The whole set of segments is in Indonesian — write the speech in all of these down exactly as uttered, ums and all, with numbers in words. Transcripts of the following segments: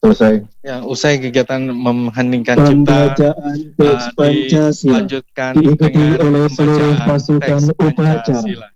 Selesai. Ya, usai kegiatan mengheningkan cipta uh, dilanjutkan diikuti dengan oleh seluruh pembacaan pasukan teks upacara. Pancasila.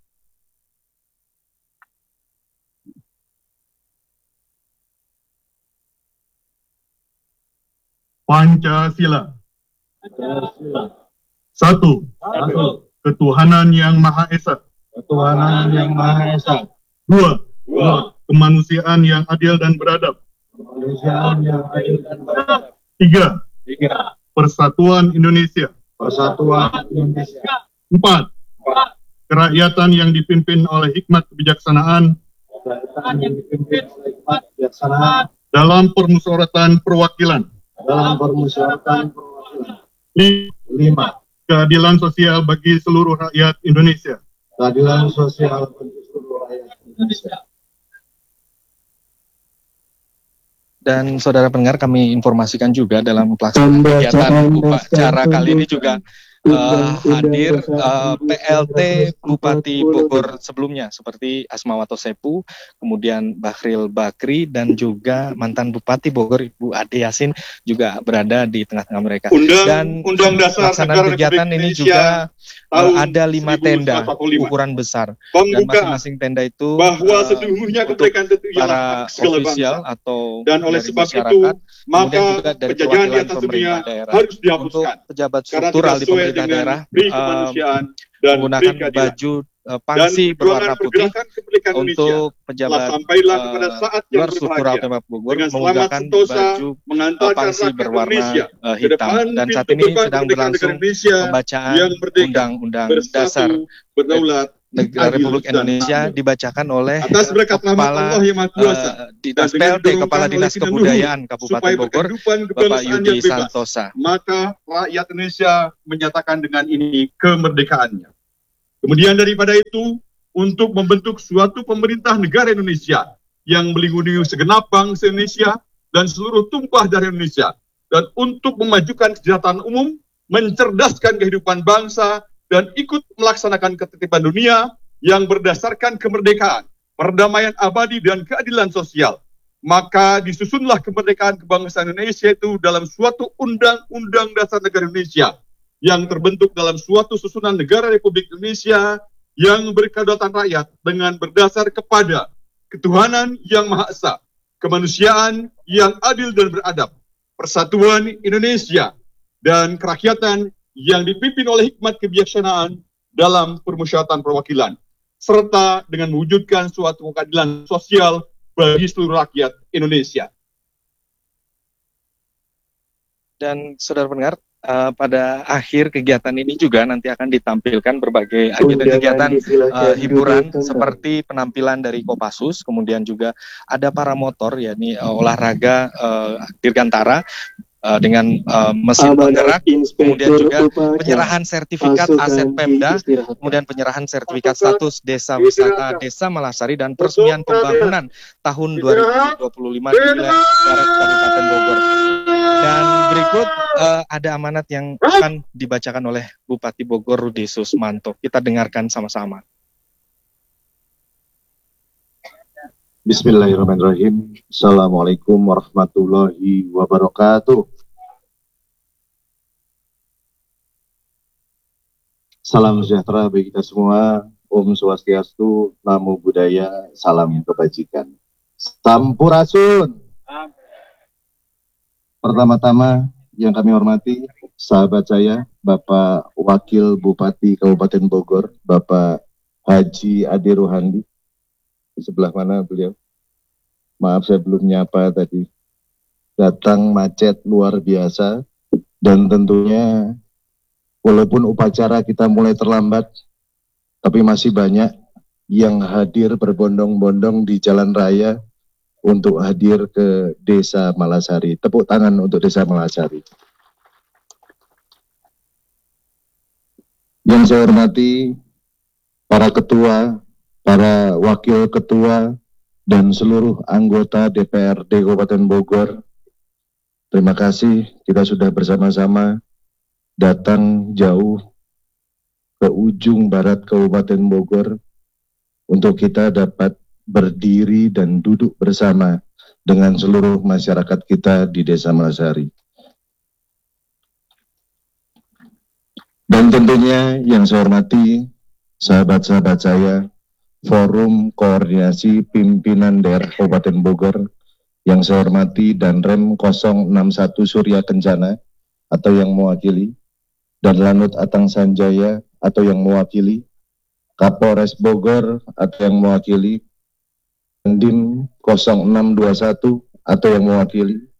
Pancasila. Pancasila. Satu. Satu. Ketuhanan yang Maha Esa. Ketuhanan yang Maha Esa. Dua. Dua. Kemanusiaan yang adil dan beradab. Kemanusiaan yang adil dan beradab. Tiga. Tiga. Persatuan Indonesia. Persatuan Indonesia. Empat. Empat. Kerakyatan yang dipimpin oleh hikmat kebijaksanaan. Kerakyatan yang dipimpin oleh hikmat kebijaksanaan. Dalam permusyawaratan perwakilan. Dalam permusyawaratan perwakilan. Lima. Keadilan sosial bagi seluruh rakyat Indonesia. Keadilan sosial bagi seluruh rakyat Indonesia. Dan saudara pendengar, kami informasikan juga dalam pelaksanaan kegiatan upacara kali ini juga uh, hadir uh, P L T Bupati Bogor sebelumnya seperti Asmawato Sepu, kemudian Bahril Bakri, dan juga mantan Bupati Bogor Ibu Ade Yasin juga berada di tengah-tengah mereka. Undang, dan undang dasar pelaksanaan kegiatan ini juga uh, ada lima tenda ukuran besar. Dan masing-masing tenda itu bahwa uh, seluruhnya kemerdekaan itu para ofisial atau dan oleh sebab itu maka penjajahan di atas dunia harus dihapuskan. Untuk pejabat struktural di pemerintah daerah uh, menggunakan baju uh, pangsi berwarna putih. Untuk pejabat uh, luar struktural Pemkab Bogor menggunakan baju uh, pangsi berwarna uh, hitam. Dan saat ini sedang berlangsung pembacaan Undang-Undang Dasar berdaulat Negara Republik Indonesia dibacakan oleh atas berkat Kepala Allah yang Maha Kuasa, uh, Dinas P L T Kepala Dinas Kebudayaan Kabupaten Bogor Bapak Yudi Santosa. Maka rakyat Indonesia menyatakan dengan ini kemerdekaannya. Kemudian daripada itu, untuk membentuk suatu pemerintah negara Indonesia yang melindungi segenap bangsa Indonesia dan seluruh tumpah darah Indonesia, dan untuk memajukan kesejahteraan umum, mencerdaskan kehidupan bangsa, dan ikut melaksanakan ketertiban dunia yang berdasarkan kemerdekaan, perdamaian abadi, dan keadilan sosial. Maka disusunlah kemerdekaan kebangsaan Indonesia itu dalam suatu undang-undang dasar negara Indonesia yang terbentuk dalam suatu susunan negara Republik Indonesia yang berkedaulatan rakyat dengan berdasar kepada ketuhanan yang Maha Esa, kemanusiaan yang adil dan beradab, persatuan Indonesia, dan kerakyatan yang dipimpin oleh hikmat kebijaksanaan dalam permusyawaratan perwakilan, serta dengan mewujudkan suatu keadilan sosial bagi seluruh rakyat Indonesia. Dan saudara pendengar, uh, pada akhir kegiatan ini juga nanti akan ditampilkan berbagai kegiatan uh, hiburan seperti penampilan dari Kopassus, kemudian juga ada para motor, yakni uh, olahraga uh, dirgantara, Uh, dengan uh, mesin penggerak, kemudian juga penyerahan sertifikat aset Pemda, kemudian penyerahan sertifikat status desa wisata Desa Malasari, dan peresmian pembangunan tahun dua ribu dua puluh lima di wilayah barat Kabupaten Bogor. Dan berikut uh, ada amanat yang akan dibacakan oleh Bupati Bogor Rudi Susmanto. Kita dengarkan sama-sama. Bismillahirrahmanirrahim. Assalamualaikum warahmatullahi wabarakatuh. Salam sejahtera bagi kita semua. Om Swastiastu, Namo Buddhaya, salam kebajikan. Sampurasun. Pertama-tama yang kami hormati sahabat saya, Bapak Wakil Bupati Kabupaten Bogor, Bapak Haji Ade Rohandi. Di sebelah mana beliau? Maaf saya belum nyapa tadi. Datang macet luar biasa, dan tentunya walaupun upacara kita mulai terlambat, tapi masih banyak yang hadir berbondong-bondong di jalan raya untuk hadir ke Desa Malasari. Tepuk tangan untuk Desa Malasari. Yang saya hormati para ketua, para wakil ketua, dan seluruh anggota D P R D Kabupaten Bogor, terima kasih kita sudah bersama-sama datang jauh ke ujung barat Kabupaten Bogor untuk kita dapat berdiri dan duduk bersama dengan seluruh masyarakat kita di Desa Malasari. Dan tentunya yang saya hormati sahabat-sahabat saya, Forum Koordinasi Pimpinan Daerah Kabupaten Bogor, yang saya hormati dan Rem nol enam satu Surya Kencana atau yang mewakili, dan Lanut Atang Sanjaya atau yang mewakili, Kapolres Bogor atau yang mewakili, Dim nol enam dua satu atau yang mewakili.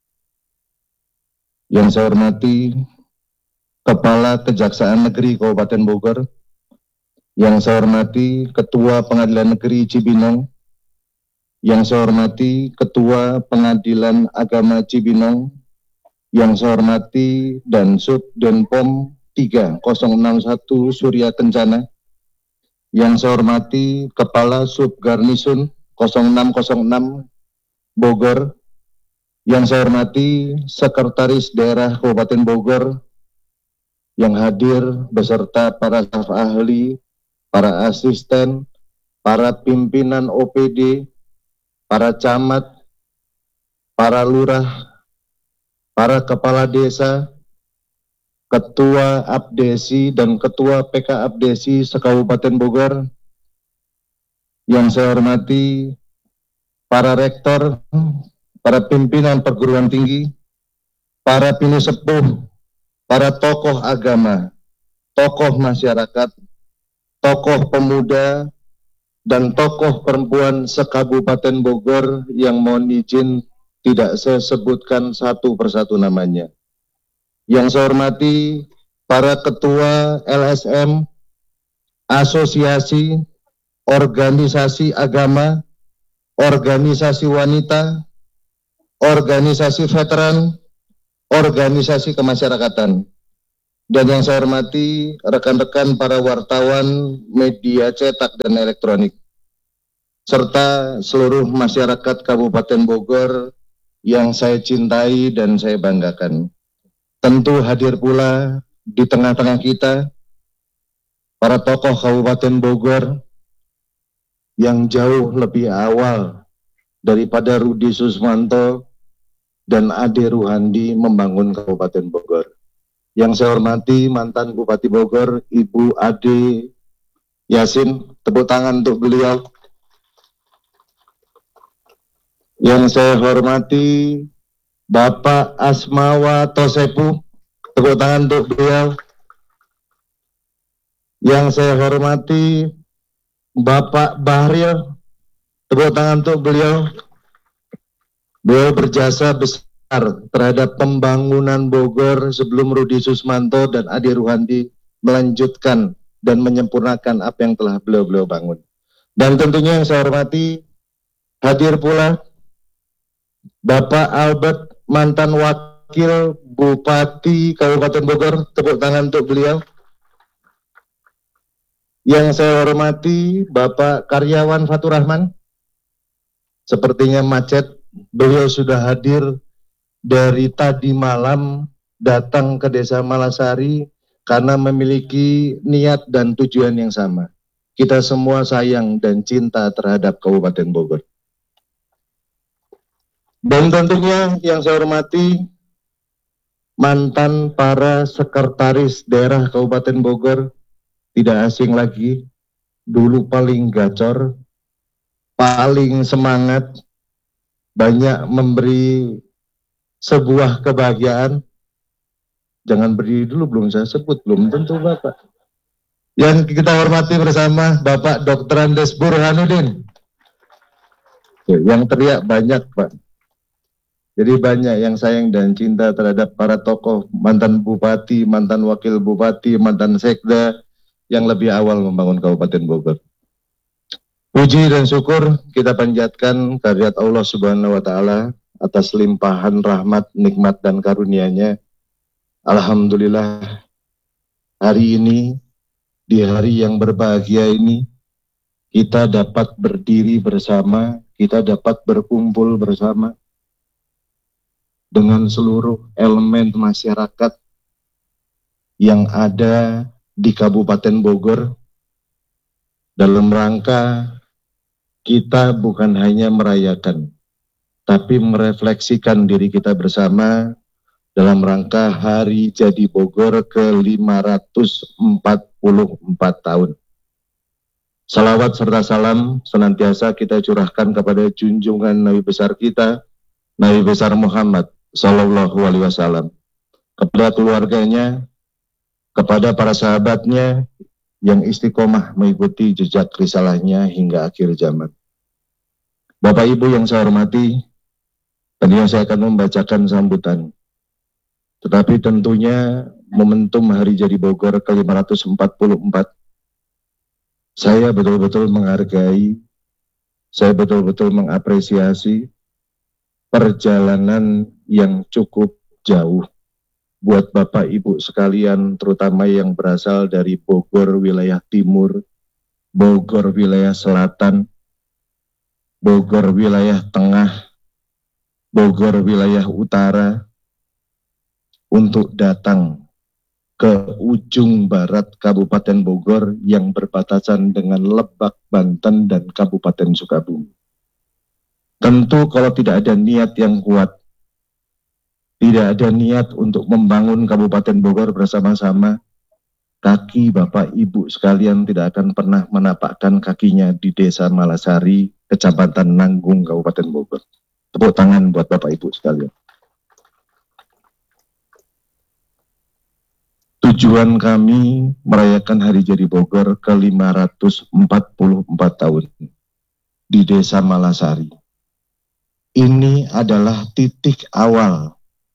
Yang saya hormati Kepala Kejaksaan Negeri Kabupaten Bogor, yang saya hormati Ketua Pengadilan Negeri Cibinong, yang saya hormati Ketua Pengadilan Agama Cibinong, yang saya hormati dan Subdenpom tiga nol enam satu Surya Kencana, yang saya hormati Kepala Subgarnisun nol enam nol enam Bogor, yang saya hormati Sekretaris Daerah Kabupaten Bogor yang hadir beserta para staf ahli, para asisten, para pimpinan O P D, para camat, para lurah, para kepala desa, ketua Abdesi dan ketua P K Abdesi se-Kabupaten Bogor, yang saya hormati para rektor, para pimpinan perguruan tinggi, para pinisepuh, para tokoh agama, tokoh masyarakat, tokoh pemuda, dan tokoh perempuan se-Kabupaten Bogor yang mohon izin tidak saya sebutkan satu persatu namanya. Yang saya hormati para ketua L S M, asosiasi, organisasi agama, organisasi wanita, organisasi veteran, organisasi kemasyarakatan. Dan yang saya hormati rekan-rekan para wartawan media cetak dan elektronik, serta seluruh masyarakat Kabupaten Bogor yang saya cintai dan saya banggakan. Tentu hadir pula di tengah-tengah kita para tokoh Kabupaten Bogor yang jauh lebih awal daripada Rudi Susmanto dan Ade Ruhandi membangun Kabupaten Bogor. Yang saya hormati mantan Bupati Bogor, Ibu Ade Yasin, tepuk tangan untuk beliau. Yang saya hormati Bapak Asmawa Tosepu, tepuk tangan untuk beliau. Yang saya hormati Bapak Bahril, tepuk tangan untuk beliau. Beliau berjasa besar terhadap pembangunan Bogor sebelum Rudi Susmanto dan Ade Ruhandi melanjutkan dan menyempurnakan apa yang telah beliau-beliau bangun. Dan tentunya yang saya hormati, hadir pula Bapak Albert, mantan Wakil Bupati Kabupaten Bogor, tepuk tangan untuk beliau. Yang saya hormati Bapak Karyawan Fatur Rahman, sepertinya macet, beliau sudah hadir dari tadi malam datang ke Desa Malasari karena memiliki niat dan tujuan yang sama. Kita semua sayang dan cinta terhadap Kabupaten Bogor. Dan tentunya yang saya hormati mantan para sekretaris daerah Kabupaten Bogor, tidak asing lagi, dulu paling gacor, paling semangat, banyak memberi sebuah kebahagiaan. Jangan berdiri dulu, belum saya sebut, belum tentu Bapak. Yang kita hormati bersama Bapak Dokter Andes Burhanuddin. Yang teriak banyak Pak. Jadi banyak yang sayang dan cinta terhadap para tokoh, mantan bupati, mantan wakil bupati, mantan sekda yang lebih awal membangun Kabupaten Bogor. Puji dan syukur kita panjatkan kehadirat Allah Subhanahu wa Ta'ala atas limpahan rahmat, nikmat dan karunia-Nya. Alhamdulillah, hari ini, di hari yang berbahagia ini, kita dapat berdiri bersama, kita dapat berkumpul bersama dengan seluruh elemen masyarakat yang ada di Kabupaten Bogor dalam rangka kita bukan hanya merayakan, tapi merefleksikan diri kita bersama dalam rangka Hari Jadi Bogor ke lima ratus empat puluh empat tahun. Salawat serta salam senantiasa kita curahkan kepada junjungan Nabi besar kita, Nabi besar Muhammad Sallallahu Alaihi Wasallam, kepada keluarganya, kepada para sahabatnya yang istiqomah mengikuti jejak risalahnya hingga akhir zaman. Bapak Ibu yang saya hormati, tadinya saya akan membacakan sambutan, tetapi tentunya momentum Hari Jadi Bogor ke lima ratus empat puluh empat, saya betul-betul menghargai, saya betul-betul mengapresiasi perjalanan yang cukup jauh buat Bapak Ibu sekalian, terutama yang berasal dari Bogor wilayah timur, Bogor wilayah selatan, Bogor wilayah tengah, Bogor wilayah utara, untuk datang ke ujung barat Kabupaten Bogor yang berbatasan dengan Lebak, Banten, dan Kabupaten Sukabumi. Tentu kalau tidak ada niat yang kuat, tidak ada niat untuk membangun Kabupaten Bogor bersama-sama, kaki Bapak Ibu sekalian tidak akan pernah menapakkan kakinya di Desa Malasari, Kecamatan Nanggung, Kabupaten Bogor. Tepuk tangan buat Bapak Ibu sekalian. Tujuan kami merayakan Hari Jadi Bogor ke lima ratus empat puluh empat tahun di Desa Malasari. Ini adalah titik awal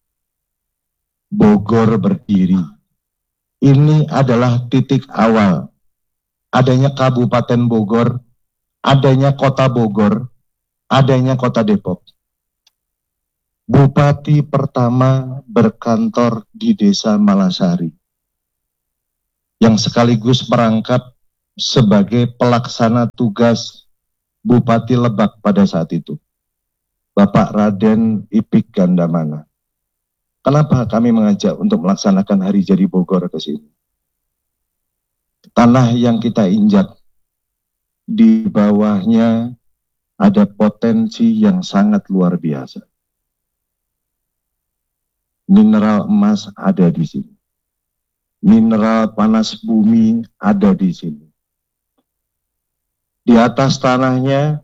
Bogor berdiri. Ini adalah titik awal adanya Kabupaten Bogor, adanya Kota Bogor, adanya Kota Depok. Bupati pertama berkantor di Desa Malasari, yang sekaligus merangkap sebagai pelaksana tugas Bupati Lebak pada saat itu, Bapak Raden Ipik Gandamana. Kenapa kami mengajak untuk melaksanakan Hari Jadi Bogor ke sini? Tanah yang kita injak, di bawahnya ada potensi yang sangat luar biasa. Mineral emas ada di sini. Mineral panas bumi ada di sini. Di atas tanahnya,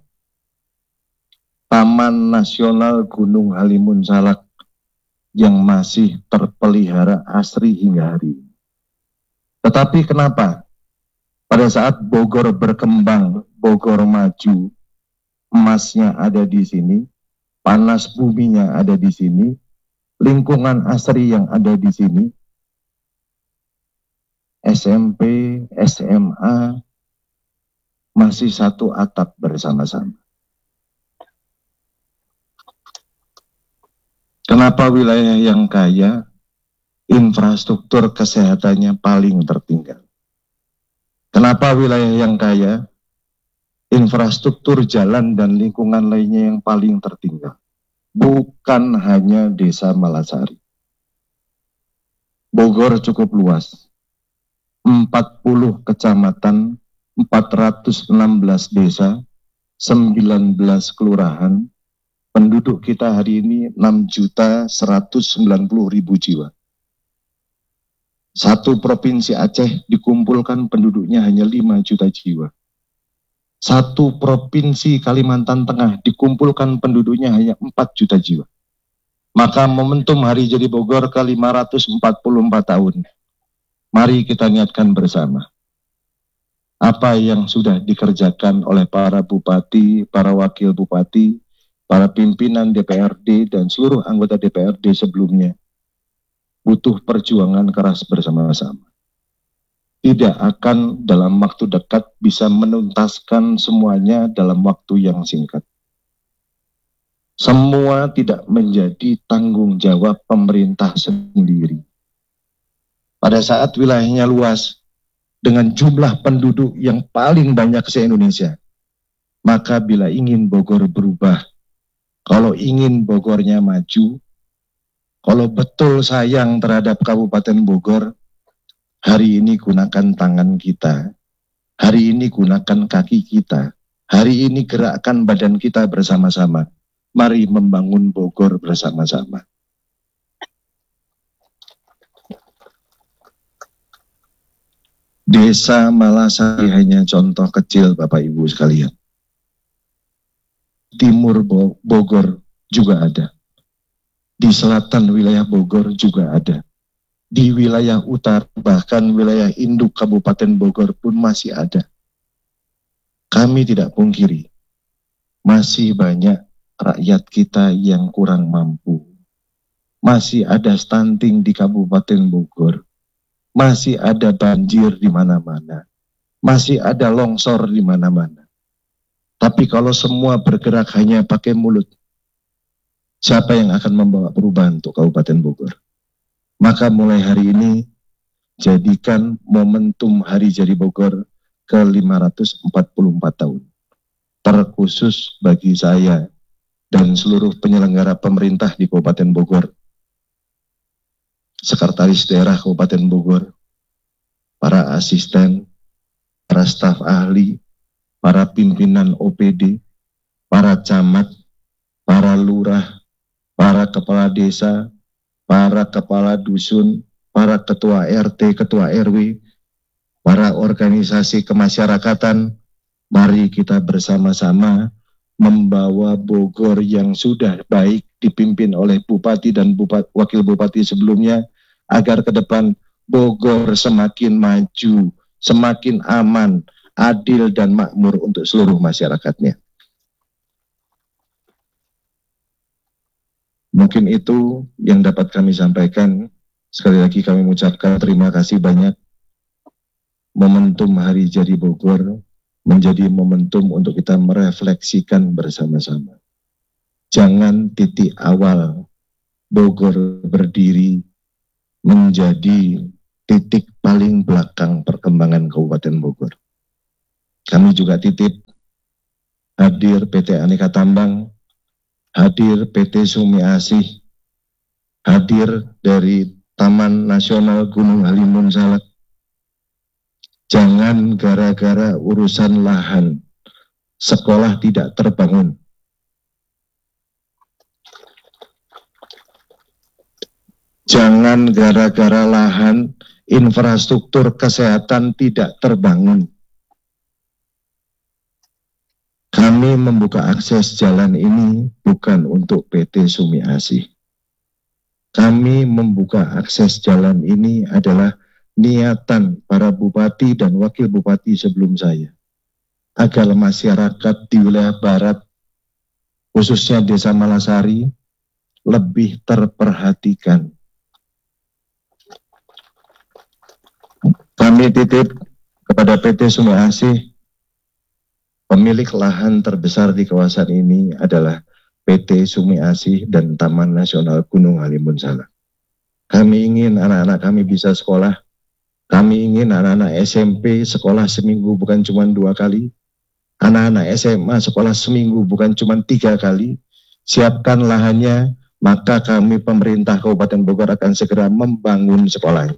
Taman Nasional Gunung Halimun Salak yang masih terpelihara asri hingga hari ini. Tetapi kenapa? Pada saat Bogor berkembang, Bogor maju, emasnya ada di sini, panas buminya ada di sini, lingkungan asri yang ada di sini, S M P, S M A, masih satu atap bersama-sama. Kenapa wilayah yang kaya, infrastruktur kesehatannya paling tertinggal? Kenapa wilayah yang kaya, infrastruktur jalan dan lingkungan lainnya yang paling tertinggal? Bukan hanya Desa Malasari. Bogor cukup luas. empat puluh kecamatan, empat ratus enam belas desa, sembilan belas kelurahan, penduduk kita hari ini enam juta seratus sembilan puluh ribu jiwa. Satu provinsi Aceh dikumpulkan penduduknya hanya lima juta jiwa. Satu provinsi Kalimantan Tengah dikumpulkan penduduknya hanya empat juta jiwa. Maka momentum Hari Jadi Bogor ke lima ratus empat puluh empat tahun, mari kita niatkan bersama. Apa yang sudah dikerjakan oleh para bupati, para wakil bupati, para pimpinan D P R D, dan seluruh anggota D P R D sebelumnya, butuh perjuangan keras bersama-sama. Tidak akan dalam waktu dekat bisa menuntaskan semuanya dalam waktu yang singkat. Semua tidak menjadi tanggung jawab pemerintah sendiri. Pada saat wilayahnya luas, dengan jumlah penduduk yang paling banyak se-Indonesia, maka bila ingin Bogor berubah, kalau ingin Bogornya maju, kalau betul sayang terhadap Kabupaten Bogor, hari ini gunakan tangan kita, hari ini gunakan kaki kita, hari ini gerakkan badan kita bersama-sama Mari membangun Bogor bersama-sama. Desa Malasari hanya contoh kecil Bapak Ibu sekalian. Timur Bogor juga ada. Di selatan wilayah Bogor juga ada. Di wilayah utara, bahkan wilayah induk Kabupaten Bogor pun masih ada. Kami tidak pungkiri, masih banyak rakyat kita yang kurang mampu. Masih ada stunting di Kabupaten Bogor. Masih ada banjir di mana-mana. Masih ada longsor di mana-mana. Tapi kalau semua bergerak hanya pakai mulut, siapa yang akan membawa perubahan untuk Kabupaten Bogor? Maka mulai hari ini, jadikan momentum Hari Jadi Bogor ke lima ratus empat puluh empat tahun. Terkhusus bagi saya dan seluruh penyelenggara pemerintah di Kabupaten Bogor, Sekretaris Daerah Kabupaten Bogor, para asisten, para staf ahli, para pimpinan O P D, para camat, para lurah, para kepala desa, para kepala dusun, para ketua R T, ketua R W, para organisasi kemasyarakatan, mari kita bersama-sama membawa Bogor yang sudah baik dipimpin oleh Bupati dan Bupati, Wakil Bupati sebelumnya, agar ke depan Bogor semakin maju, semakin aman, adil dan makmur untuk seluruh masyarakatnya. Mungkin itu yang dapat kami sampaikan. Sekali lagi kami mengucapkan terima kasih banyak. Momentum Hari Jadi Bogor menjadi momentum untuk kita merefleksikan bersama-sama. Jangan titik awal Bogor berdiri menjadi titik paling belakang perkembangan Kabupaten Bogor. Kami juga titip hadir P T Aneka Tambang, hadir P T Sumi Asih, hadir dari Taman Nasional Gunung Halimun Salak. Jangan gara-gara urusan lahan sekolah tidak terbangun. Jangan gara-gara lahan infrastruktur kesehatan tidak terbangun. Kami membuka akses jalan ini bukan untuk P T Sumi Asih. Kami membuka akses jalan ini adalah niatan para bupati dan wakil bupati sebelum saya, agar masyarakat di wilayah barat, khususnya Desa Malasari, lebih terperhatikan. Kami titip kepada P T Sumi Asih, pemilik lahan terbesar di kawasan ini adalah P T Sumi Asih dan Taman Nasional Gunung Halimun Salak. Kami ingin anak-anak kami bisa sekolah. Kami ingin anak-anak S M P sekolah seminggu bukan cuma dua kali. Anak-anak S M A sekolah seminggu bukan cuma tiga kali. Siapkan lahannya, maka kami pemerintah Kabupaten Bogor akan segera membangun sekolah.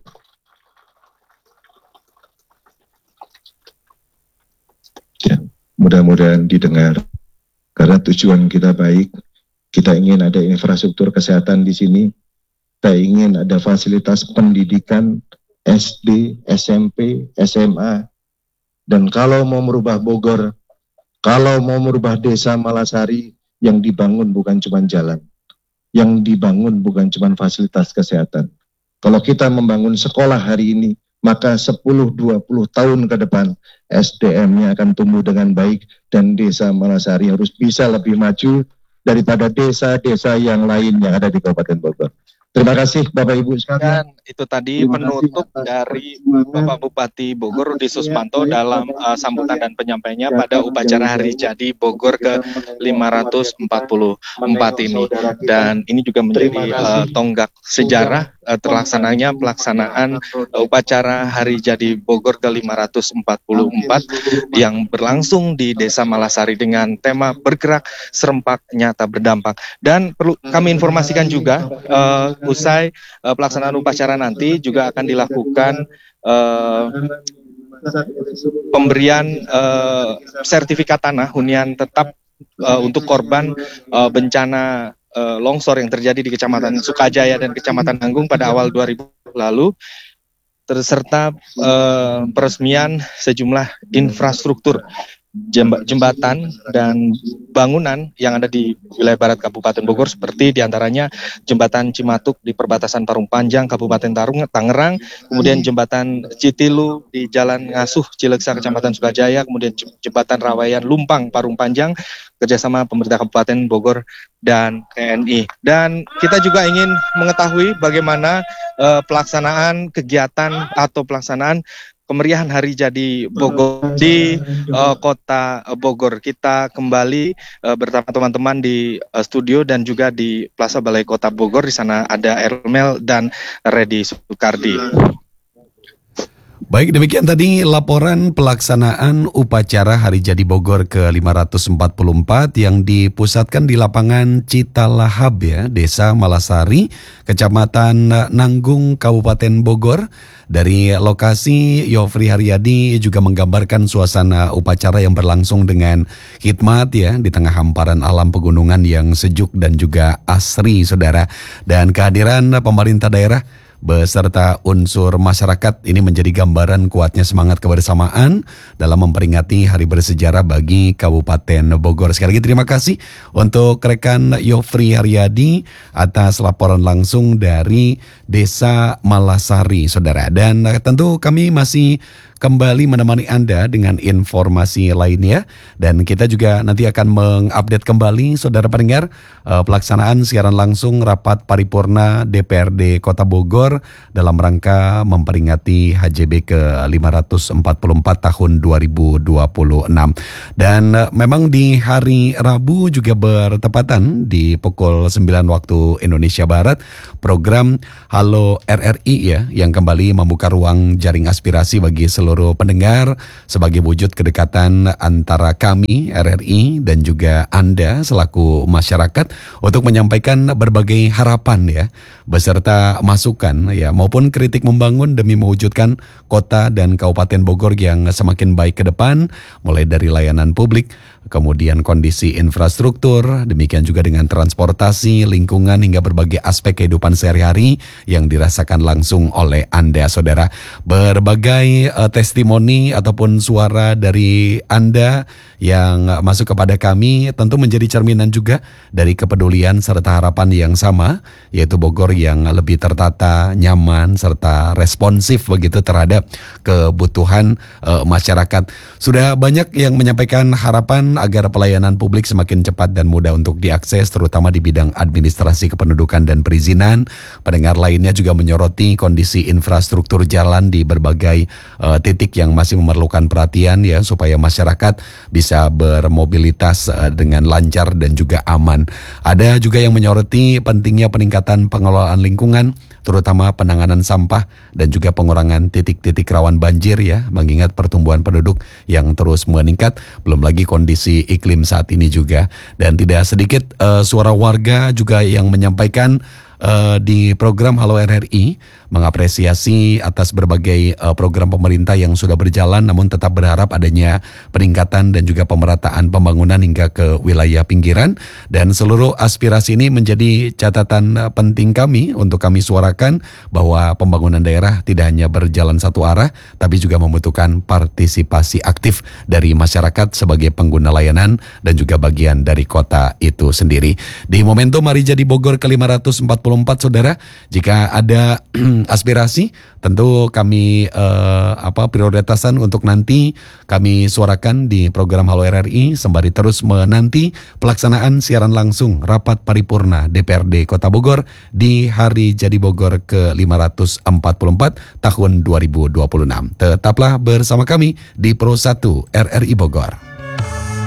Ya, mudah-mudahan didengar. Karena tujuan kita baik, kita ingin ada infrastruktur kesehatan di sini, kita ingin ada fasilitas pendidikan, S D, S M P, S M A, dan kalau mau merubah Bogor, kalau mau merubah Desa Malasari, yang dibangun bukan cuma jalan, yang dibangun bukan cuma fasilitas kesehatan. Kalau kita membangun sekolah hari ini, maka sepuluh dua puluh tahun ke depan S D M-nya akan tumbuh dengan baik dan Desa Malasari harus bisa lebih maju daripada desa-desa yang lain yang ada di Kabupaten Bogor. Terima kasih Bapak Ibu sekalian. Dan itu tadi penutup dari Bapak Bupati Bogor Rudi Susmanto dalam uh, sambutan dan penyampaiannya pada upacara Hari Jadi Bogor ke lima ratus empat puluh empat ini. Dan ini juga menjadi uh, tonggak sejarah uh, terlaksananya pelaksanaan uh, upacara Hari Jadi Bogor ke lima ratus empat puluh empat yang berlangsung di Desa Malasari dengan tema bergerak serempak nyata berdampak. Dan perlu kami informasikan juga uh, usai uh, pelaksanaan upacara nanti juga akan dilakukan uh, pemberian uh, sertifikat tanah hunian tetap uh, untuk korban uh, bencana uh, longsor yang terjadi di Kecamatan Sukajaya dan Kecamatan Nanggung pada awal dua ribu lalu, serta uh, peresmian sejumlah infrastruktur jembatan dan bangunan yang ada di wilayah barat Kabupaten Bogor, seperti diantaranya jembatan Cimatuk di perbatasan Parung Panjang Kabupaten Tarung, Tangerang, kemudian jembatan Citilu di Jalan Ngasuh Cileksa Kecamatan Sukajaya, kemudian jembatan Rawayan Lumpang Parung Panjang kerjasama pemerintah Kabupaten Bogor dan T N I. Dan kita juga ingin mengetahui bagaimana uh, pelaksanaan kegiatan atau pelaksanaan kemeriahan Hari Jadi Bogor di uh, kota Bogor. Kita kembali uh, bersama teman-teman di uh, studio dan juga di Plaza Balai Kota Bogor. Di sana ada Ermel dan Redi Sukardi. Baik, demikian tadi laporan pelaksanaan upacara Hari Jadi Bogor ke lima ratus empat puluh empat yang dipusatkan di lapangan Citalahab ya, Desa Malasari, Kecamatan Nanggung, Kabupaten Bogor. Dari lokasi, Yofri Haryadi juga menggambarkan suasana upacara yang berlangsung dengan hikmat ya, di tengah hamparan alam pegunungan yang sejuk dan juga asri, saudara. Dan kehadiran pemerintah daerah beserta unsur masyarakat ini menjadi gambaran kuatnya semangat kebersamaan dalam memperingati hari bersejarah bagi Kabupaten Bogor. Sekali lagi terima kasih untuk rekan Yofri Haryadi atas laporan langsung dari Desa Malasari, saudara. Dan tentu kami masih kembali menemani Anda dengan informasi lainnya, dan kita juga nanti akan mengupdate kembali saudara pendengar uh, pelaksanaan siaran langsung rapat paripurna D P R D Kota Bogor dalam rangka memperingati H J B ke lima ratus empat puluh empat tahun dua ribu dua puluh enam. Dan uh, memang di hari Rabu juga bertepatan di pukul sembilan waktu Indonesia Barat, program Halo R R I ya, yang kembali membuka ruang jaring aspirasi bagi seluruh pendengar sebagai wujud kedekatan antara kami R R I dan juga Anda selaku masyarakat untuk menyampaikan berbagai harapan ya, beserta masukan ya maupun kritik membangun demi mewujudkan kota dan Kabupaten Bogor yang semakin baik ke depan, mulai dari layanan publik, kemudian kondisi infrastruktur, demikian juga dengan transportasi, lingkungan, hingga berbagai aspek kehidupan sehari-hari yang dirasakan langsung oleh Anda, saudara. Berbagai uh, testimoni ataupun suara dari Anda yang masuk kepada kami tentu menjadi cerminan juga dari kepedulian serta harapan yang sama, yaitu Bogor yang lebih tertata, nyaman, serta responsif begitu terhadap kebutuhan uh, masyarakat. Sudah banyak yang menyampaikan harapan agar pelayanan publik semakin cepat dan mudah untuk diakses, terutama di bidang administrasi kependudukan dan perizinan. Pendengar lainnya juga menyoroti kondisi infrastruktur jalan di berbagai uh, titik yang masih memerlukan perhatian ya, supaya masyarakat bisa bermobilitas uh, dengan lancar dan juga aman. Ada juga yang menyoroti pentingnya peningkatan pengelolaan lingkungan, terutama penanganan sampah dan juga pengurangan titik-titik rawan banjir ya, mengingat pertumbuhan penduduk yang terus meningkat, belum lagi kondisi iklim saat ini juga. Dan tidak sedikit uh, suara warga juga yang menyampaikan uh, di program Halo R R I mengapresiasi atas berbagai uh, program pemerintah yang sudah berjalan, namun tetap berharap adanya peningkatan dan juga pemerataan pembangunan hingga ke wilayah pinggiran. Dan seluruh aspirasi ini menjadi catatan uh, penting kami untuk kami suarakan bahwa pembangunan daerah tidak hanya berjalan satu arah, tapi juga membutuhkan partisipasi aktif dari masyarakat sebagai pengguna layanan dan juga bagian dari kota itu sendiri. Di momentum Hari Jadi Bogor ke lima ratus empat puluh empat, saudara, jika ada aspirasi, tentu kami eh, apa prioritasan untuk nanti kami suarakan di program Halo R R I sembari terus menanti pelaksanaan siaran langsung rapat paripurna D P R D Kota Bogor di Hari Jadi Bogor ke lima ratus empat puluh empat tahun dua ribu dua puluh enam. Tetaplah bersama kami di Pro satu R R I Bogor.